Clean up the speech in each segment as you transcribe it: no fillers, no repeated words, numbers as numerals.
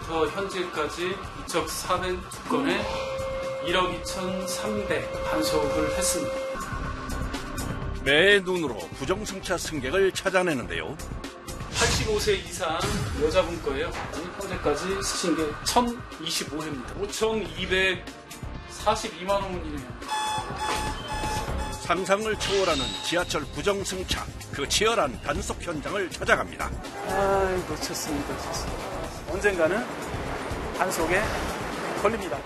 1월부터 현재까지 이적 402건에 1억 2,300 단속을 했습니다. 매의 눈으로 부정승차 승객을 찾아내는데요. 85세 이상 여자분 거예요. 현재까지 쓰신 게 1,025회입니다. 5,242만 원이네요. 상상을 초월하는 지하철 부정승차, 그 치열한 단속 현장을 찾아갑니다. 놓쳤습니다. 언젠가는 단속에 걸립니다.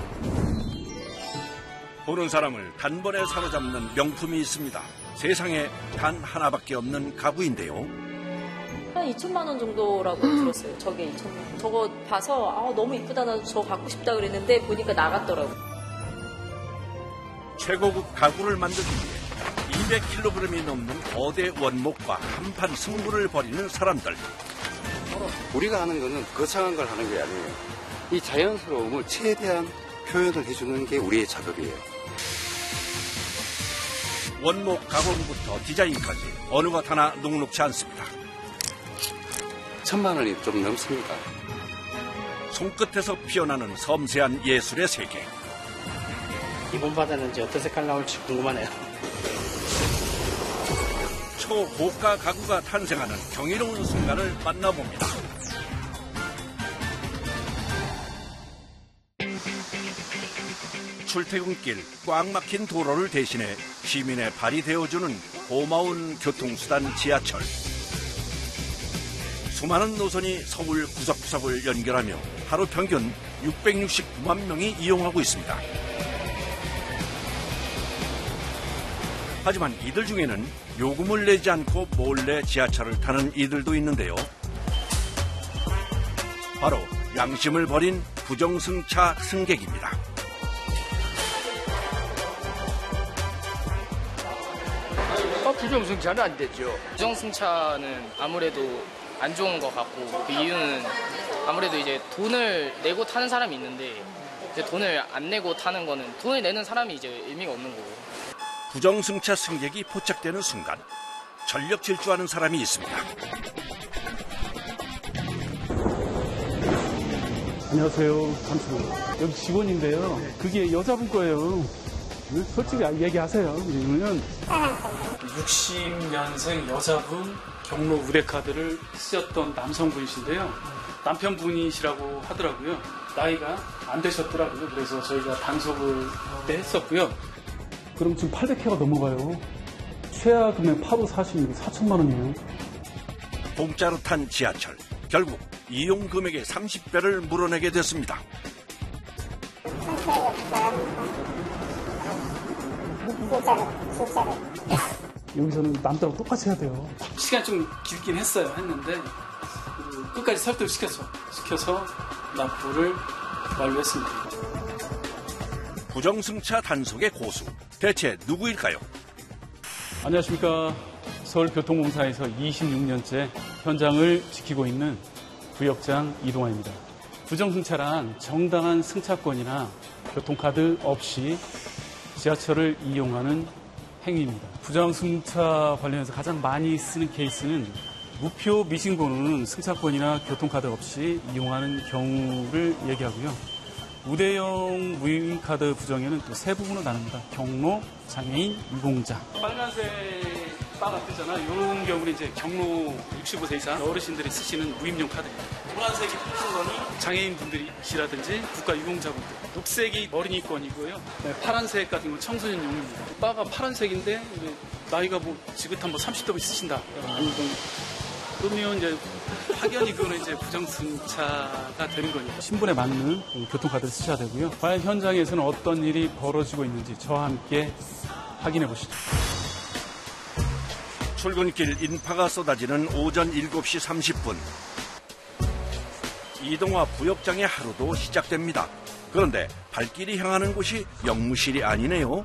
보는 사람을 단번에 사로잡는 명품이 있습니다. 세상에 단 하나밖에 없는 가구인데요. 한 2천만 원 정도라고 들었어요. 저게 2천만 원. 저거 봐서 너무 이쁘다, 나도 저거 갖고 싶다 그랬는데 보니까 나갔더라고요. 최고급 가구를 만들기 위해 200kg이 넘는 거대 원목과 한판 승부를 벌이는 사람들. 우리가 하는 거는 거창한 걸 하는 게 아니에요. 이 자연스러움을 최대한 표현을 해주는 게 우리의 작업이에요. 원목 가공부터 디자인까지 어느 것 하나 녹록지 않습니다. 1,000만 원이 좀 넘습니다. 손끝에서 피어나는 섬세한 예술의 세계. 이 몸바다는 이제 어떤 색깔 나올지 궁금하네요. 초고가 가구가 탄생하는 경이로운 순간을 만나봅니다. 출퇴근길 꽉 막힌 도로를 대신해 시민의 발이 되어주는 고마운 교통수단 지하철. 수많은 노선이 서울 구석구석을 연결하며 하루 평균 669만 명이 이용하고 있습니다. 하지만 이들 중에는 요금을 내지 않고 몰래 지하철을 타는 이들도 있는데요. 바로 양심을 버린 부정승차 승객입니다. 부정승차는 안 되죠. 부정승차는 아무래도 안 좋은 것 같고, 그 이유는 아무래도 이제 돈을 내고 타는 사람이 있는데 이제 돈을 안 내고 타는 거는 돈을 내는 사람이 이제 의미가 없는 거고. 부정승차 승객이 포착되는 순간 전력 질주하는 사람이 있습니다. 안녕하세요. 감사합니다. 여기 직원인데요. 그게 여자분 거예요. 솔직히 얘기하세요. 왜냐면 60년생 여자분 경로 우대카드를 쓰셨던 남성분이신데요. 남편분이시라고 하더라고요. 나이가 안 되셨더라고요. 그래서 저희가 단속을 그때 했었고요. 그럼 지금 800회가 넘어가요. 최하 금액 8호 46이 4천만 원이에요. 공짜로 탄 지하철. 결국 이용 금액의 30배를 물어내게 됐습니다. 여기서는 남들하고 똑같이 해야 돼요. 시간이 좀 길긴 했는데 끝까지 설득을 시켜서 납부를 완료했습니다. 부정승차 단속의 고수, 대체 누구일까요? 안녕하십니까. 서울교통공사에서 26년째 현장을 지키고 있는 부역장 이동환입니다. 부정승차란 정당한 승차권이나 교통카드 없이 지하철을 이용하는 행위입니다. 부정승차 관련해서 가장 많이 쓰는 케이스는 무표 미신고는 승차권이나 교통카드 없이 이용하는 경우를 얘기하고요. 우대형 무인카드 부정에는 또 세 부분으로 나눕니다. 경로, 장애인, 유공자. 빨간색 바가 뜨잖아. 이런 경우는 이제 경로 65세 이상 어르신들이 쓰시는 무임용 카드입니다. 노란색이 큰 거는 장애인분들이시라든지 국가유공자분들. 녹색이 어린이권이고요. 네, 파란색 같은 건 청소년용입니다. 바가 파란색인데 나이가 지긋한 30도 있으신다. 그러면 이제 확연히 그거는 이제 부정승차가 되는 거니까. 신분에 맞는 교통카드를 쓰셔야 되고요. 과연 현장에서는 어떤 일이 벌어지고 있는지 저와 함께 확인해 보시죠. 출근길 인파가 쏟아지는 오전 7시 30분. 이동화 부역장의 하루도 시작됩니다. 그런데 발길이 향하는 곳이 영무실이 아니네요.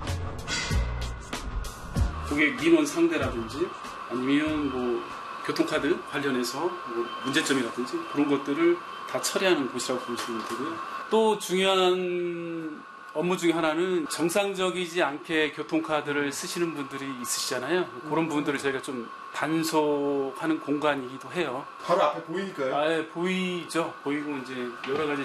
고객 민원 상대라든지 아니면 교통카드 관련해서 문제점이라든지 그런 것들을 다 처리하는 곳이라고 보시면 되고요. 또 중요한 업무 중에 하나는 정상적이지 않게 교통카드를 쓰시는 분들이 있으시잖아요. 그런 분들을 저희가 좀 단속하는 공간이기도 해요. 바로 앞에 보이니까요? 보이죠. 보이고 이제 여러 가지